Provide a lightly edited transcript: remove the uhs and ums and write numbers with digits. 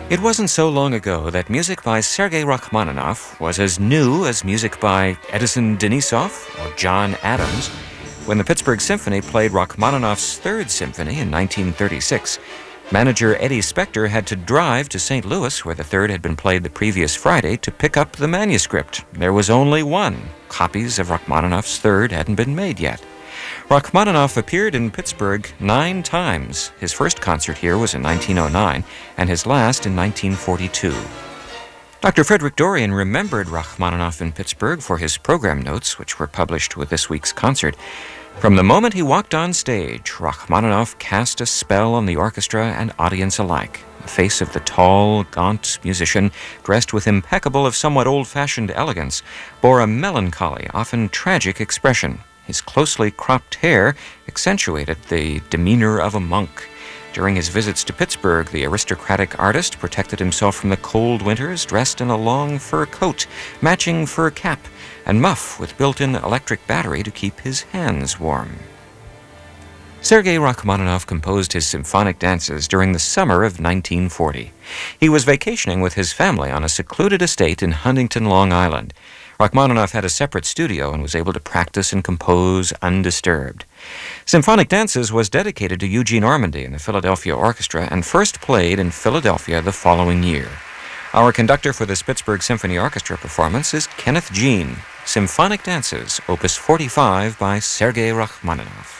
It wasn't so long ago that music by Sergei Rachmaninoff was as new as music by Edison Denisov or John Adams. When the Pittsburgh Symphony played Rachmaninoff's Third Symphony in 1936, manager Eddie Spector had to drive to St. Louis, where the Third had been played the previous Friday, to pick up the manuscript. There was only one. Copies of Rachmaninoff's Third hadn't been made yet. Rachmaninoff appeared in Pittsburgh 9 times. His first concert here was in 1909, and his last in 1942. Dr. Frederick Dorian remembered Rachmaninoff in Pittsburgh for his program notes, which were published with this week's concert. From the moment he walked on stage, Rachmaninoff cast a spell on the orchestra and audience alike. The face of the tall, gaunt musician, dressed with impeccable if somewhat old-fashioned elegance, bore a melancholy, often tragic expression. His closely cropped hair accentuated the demeanor of a monk. During his visits to Pittsburgh, the aristocratic artist protected himself from the cold winters dressed in a long fur coat, matching fur cap, and muff with built-in electric battery to keep his hands warm. Sergei Rachmaninoff composed his symphonic dances during the summer of 1940. He was vacationing with his family on a secluded estate in Huntington, Long Island. Rachmaninoff had a separate studio and was able to practice and compose undisturbed. Symphonic Dances was dedicated to Eugene Ormandy and the Philadelphia Orchestra and first played in Philadelphia the following year. Our conductor for this Pittsburgh Symphony Orchestra performance is Kenneth Jean. Symphonic Dances, Opus 45 by Sergei Rachmaninoff.